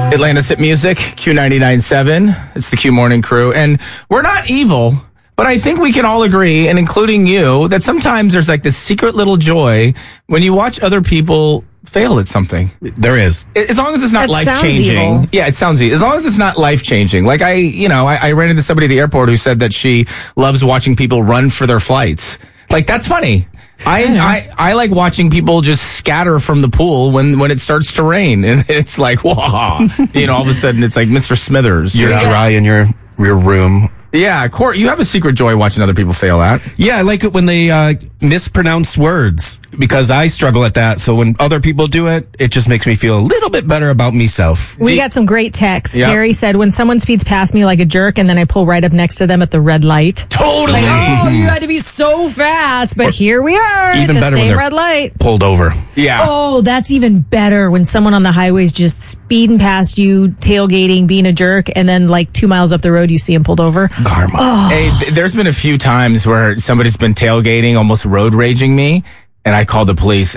Atlantis Hit Music, Q99.7. It's the Q Morning Crew. And we're not evil, but I think we can all agree, and including you, that sometimes there's like this secret little joy when you watch other people fail at something. There is. As long as it's not That sounds life-changing. evil. Yeah, it sounds evil. As long as it's not life-changing. Like I ran into somebody at the airport who said that she loves watching people run for their flights. Like, that's funny. I like watching people just scatter from the pool when it starts to rain, and it's like, whoa, all of a sudden it's like Mr. Smithers. You're dry in your room. Yeah, Court, you have a secret joy watching other people fail at. Yeah, I like it when they mispronounce words, because I struggle at that. So when other people do it, it just makes me feel a little bit better about myself. We got some great texts. Yep. Carrie said, when someone speeds past me like a jerk and then I pull right up next to them at the red light. Totally. Oh, you had to be so fast, but here we are Even at the better when same they're red light. pulled over. Yeah. Oh, that's even better when someone on the highway is just speeding past you, tailgating, being a jerk, and then like 2 miles up the road you see him pulled over. Karma. Hey, there's been a few times where somebody's been tailgating, almost road raging me, and I called the police.